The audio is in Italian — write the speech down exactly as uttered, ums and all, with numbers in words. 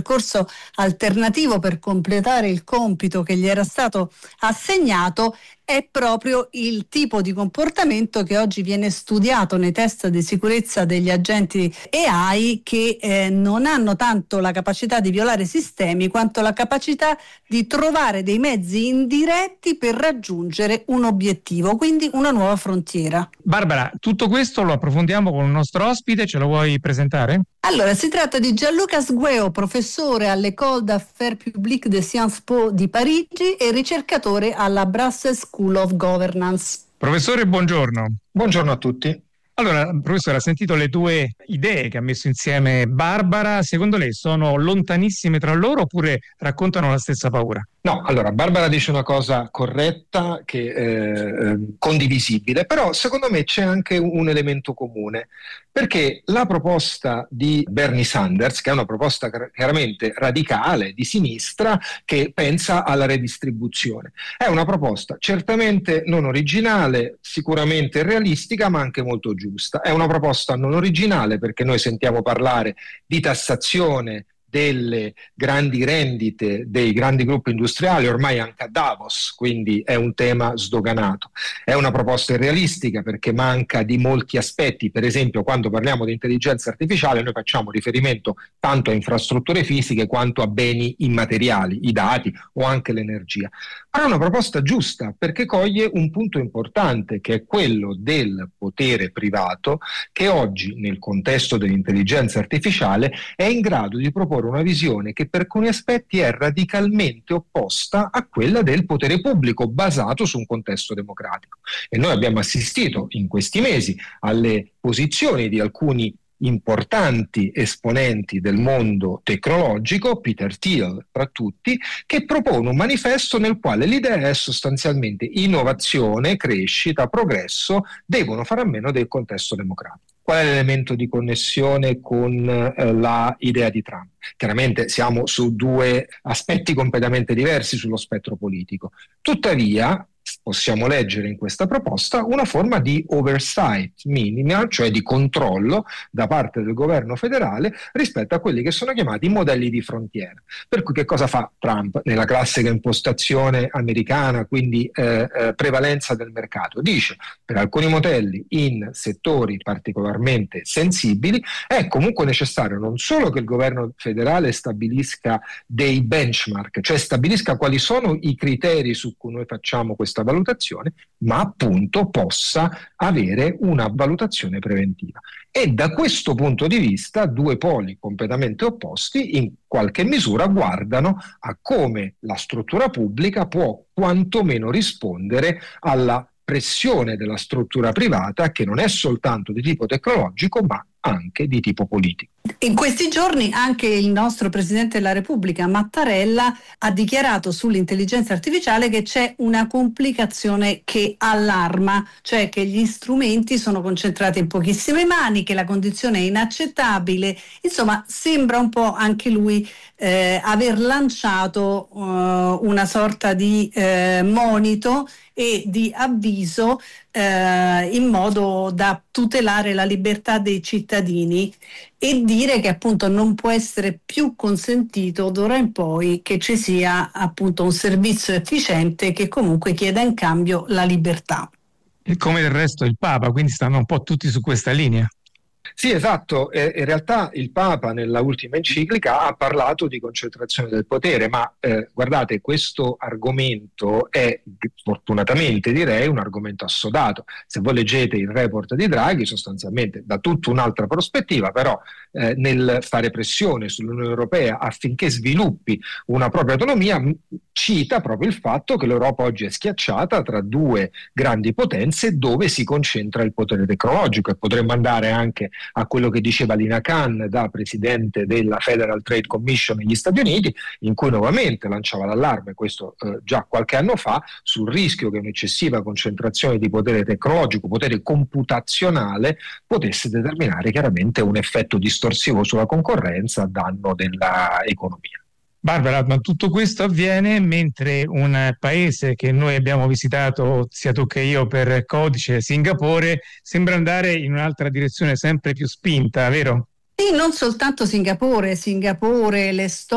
percorso alternativo per completare il compito che gli era stato assegnato, è proprio il tipo di comportamento che oggi viene studiato nei test di sicurezza degli agenti A I, che eh, non hanno tanto la capacità di violare sistemi quanto la capacità di trovare dei mezzi indiretti per raggiungere un obiettivo, quindi una nuova frontiera. Barbara, tutto questo lo approfondiamo con il nostro ospite, ce lo vuoi presentare? Allora, si tratta di Gianluca Sgueo, professore all'École d'Affaires Publiques de Sciences Po di Parigi e ricercatore alla Brussels School of Governance. Professore, buongiorno. Buongiorno a tutti. Allora, professore, ha sentito le due idee che ha messo insieme Barbara. Secondo lei sono lontanissime tra loro oppure raccontano la stessa paura? No, allora Barbara dice una cosa corretta, che eh, condivisibile, però secondo me c'è anche un elemento comune, perché la proposta di Bernie Sanders, che è una proposta chiaramente radicale, di sinistra, che pensa alla redistribuzione, è una proposta certamente non originale, sicuramente realistica, ma anche molto giusta. È una proposta non originale perché noi sentiamo parlare di tassazione delle grandi rendite dei grandi gruppi industriali, ormai anche a Davos, quindi è un tema sdoganato. È una proposta irrealistica perché manca di molti aspetti. Per esempio, quando parliamo di intelligenza artificiale noi facciamo riferimento tanto a infrastrutture fisiche quanto a beni immateriali, i dati o anche l'energia. Ma è una proposta giusta perché coglie un punto importante, che è quello del potere privato, che oggi nel contesto dell'intelligenza artificiale è in grado di proporre una visione che per alcuni aspetti è radicalmente opposta a quella del potere pubblico basato su un contesto democratico. E noi abbiamo assistito in questi mesi alle posizioni di alcuni importanti esponenti del mondo tecnologico, Peter Thiel tra tutti, che propone un manifesto nel quale l'idea è sostanzialmente innovazione, crescita, progresso devono fare a meno del contesto democratico. Qual è l'elemento di connessione con eh, la idea di Trump? Chiaramente siamo su due aspetti completamente diversi sullo spettro politico. Tuttavia, possiamo leggere in questa proposta una forma di oversight minima, cioè di controllo da parte del governo federale rispetto a quelli che sono chiamati modelli di frontiera. Per cui che cosa fa Trump nella classica impostazione americana, quindi eh, eh, prevalenza del mercato? Dice, per alcuni modelli in settori particolarmente sensibili è comunque necessario non solo che il governo federale stabilisca dei benchmark, cioè stabilisca quali sono i criteri su cui noi facciamo questa valutazione, ma appunto possa avere una valutazione preventiva. E da questo punto di vista due poli completamente opposti in qualche misura guardano a come la struttura pubblica può quantomeno rispondere alla pressione della struttura privata, che non è soltanto di tipo tecnologico ma anche di tipo politico. In questi giorni anche il nostro Presidente della Repubblica, Mattarella, ha dichiarato sull'intelligenza artificiale che c'è una complicazione che allarma, cioè che gli strumenti sono concentrati in pochissime mani, che la condizione è inaccettabile. Insomma, sembra un po' anche lui eh, aver lanciato uh, una sorta di eh, monito e di avviso eh, in modo da tutelare la libertà dei cittadini e dire che appunto non può essere più consentito d'ora in poi che ci sia appunto un servizio efficiente che comunque chieda in cambio la libertà. E come del resto il Papa, quindi stanno un po' tutti su questa linea. Sì, esatto. Eh, in realtà il Papa nella ultima enciclica ha parlato di concentrazione del potere, ma eh, guardate, questo argomento è, fortunatamente direi, un argomento assodato. Se voi leggete il report di Draghi, sostanzialmente da tutta un'altra prospettiva, però eh, nel fare pressione sull'Unione Europea affinché sviluppi una propria autonomia, cita proprio il fatto che l'Europa oggi è schiacciata tra due grandi potenze dove si concentra il potere tecnologico, e potremmo andare anche a quello che diceva Lina Khan da presidente della Federal Trade Commission negli Stati Uniti, in cui nuovamente lanciava l'allarme, questo eh, già qualche anno fa, sul rischio che un'eccessiva concentrazione di potere tecnologico, potere computazionale, potesse determinare chiaramente un effetto distorsivo sulla concorrenza a danno dell'economia. Barbara, ma tutto questo avviene mentre un paese che noi abbiamo visitato, sia tu che io, per codice, Singapore, sembra andare in un'altra direzione sempre più spinta, vero? Sì, non soltanto Singapore, Singapore, l'Estonia,